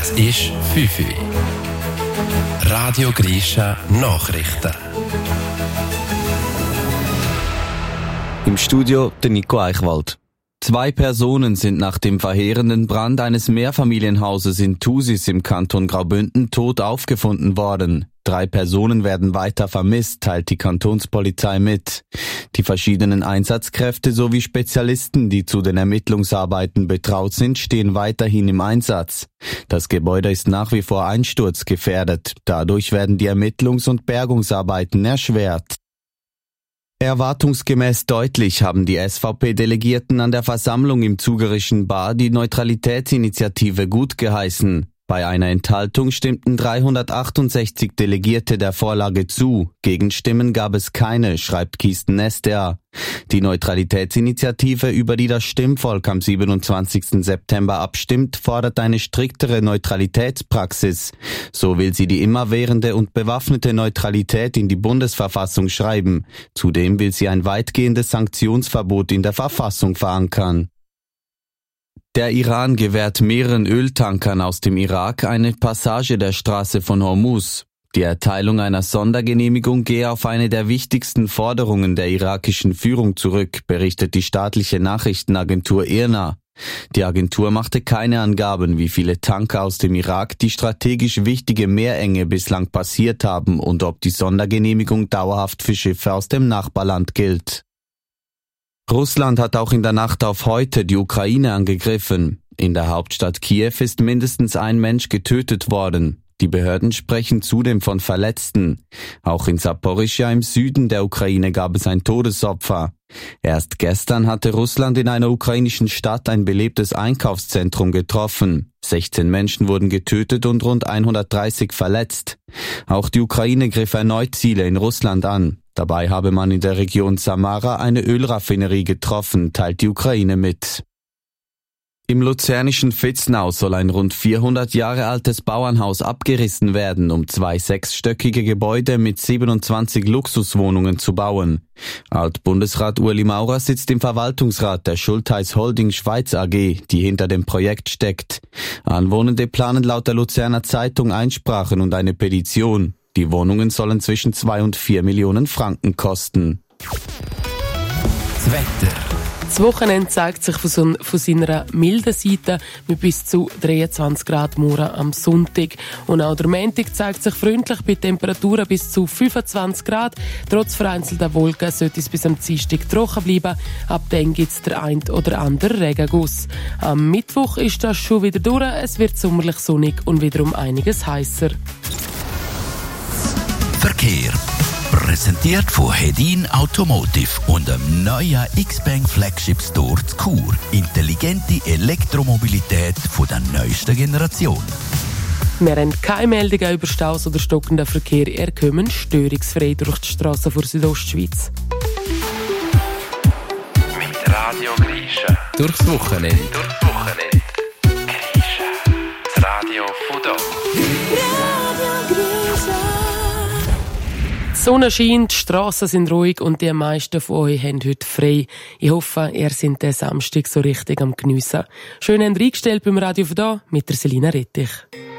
Es ist 5 Uhr. Radio Grisha Nachrichten. Im Studio der Nico Eichwald. 2 Personen sind nach dem verheerenden Brand eines Mehrfamilienhauses in Thusis im Kanton Graubünden tot aufgefunden worden. 3 Personen werden weiter vermisst, teilt die Kantonspolizei mit. Die verschiedenen Einsatzkräfte sowie Spezialisten, die zu den Ermittlungsarbeiten betraut sind, stehen weiterhin im Einsatz. Das Gebäude ist nach wie vor einsturzgefährdet. Dadurch werden die Ermittlungs- und Bergungsarbeiten erschwert. Erwartungsgemäß deutlich haben die SVP-Delegierten an der Versammlung im Zugerischen Bar die Neutralitätsinitiative gutgeheißen. Bei einer Enthaltung stimmten 368 Delegierte der Vorlage zu. Gegenstimmen gab es keine, schreibt Kisten SDA. Die Neutralitätsinitiative, über die das Stimmvolk am 27. September abstimmt, fordert eine striktere Neutralitätspraxis. So will sie die immerwährende und bewaffnete Neutralität in die Bundesverfassung schreiben. Zudem will sie ein weitgehendes Sanktionsverbot in der Verfassung verankern. Der Iran gewährt mehreren Öltankern aus dem Irak eine Passage der Straße von Hormuz. Die Erteilung einer Sondergenehmigung gehe auf eine der wichtigsten Forderungen der irakischen Führung zurück, berichtet die staatliche Nachrichtenagentur IRNA. Die Agentur machte keine Angaben, wie viele Tanker aus dem Irak die strategisch wichtige Meerenge bislang passiert haben und ob die Sondergenehmigung dauerhaft für Schiffe aus dem Nachbarland gilt. Russland hat auch in der Nacht auf heute die Ukraine angegriffen. In der Hauptstadt Kiew ist mindestens ein Mensch getötet worden. Die Behörden sprechen zudem von Verletzten. Auch in Saporischschja im Süden der Ukraine gab es ein Todesopfer. Erst gestern hatte Russland in einer ukrainischen Stadt ein belebtes Einkaufszentrum getroffen. 16 Menschen wurden getötet und rund 130 verletzt. Auch die Ukraine griff erneut Ziele in Russland an. Dabei habe man in der Region Samara eine Ölraffinerie getroffen, teilt die Ukraine mit. Im luzernischen Vitznau soll ein rund 400 Jahre altes Bauernhaus abgerissen werden, um 2 6-stöckige Gebäude mit 27 Luxuswohnungen zu bauen. Altbundesrat Ueli Maurer sitzt im Verwaltungsrat der Schultheiss Holding Schweiz AG, die hinter dem Projekt steckt. Anwohnende planen laut der Luzerner Zeitung Einsprachen und eine Petition. Die Wohnungen sollen zwischen 2 und 4 Millionen Franken kosten. Das Wetter. Das Wochenende zeigt sich von seiner milden Seite mit bis zu 23 Grad morgen am Sonntag. Und auch der Montag zeigt sich freundlich bei Temperaturen bis zu 25 Grad. Trotz vereinzelter Wolken sollte es bis am Dienstag trocken bleiben. Ab dann gibt es der ein oder andere Regenguss. Am Mittwoch ist das schon wieder durch. Es wird sommerlich sonnig und wiederum einiges heißer. Verkehr. Präsentiert von Hedin Automotive und dem neuen X-Bank Flagship Store zu Chur. Intelligente Elektromobilität von der neuesten Generation. Wir haben keine Meldungen über Staus oder stockenden Verkehr. Er kommt störungsfrei durch die Strassen vor Südostschweiz. Mit Radio Grisha. Durchs Wochenende. Grisha. Das Radio von da. Die Sonne scheint, die Strassen sind ruhig und die meisten von euch haben heute frei. Ich hoffe, ihr seid den Samstag so richtig am Geniessen. Schön habt ihr eingestellt beim Radio von da mit der Selina Rettich.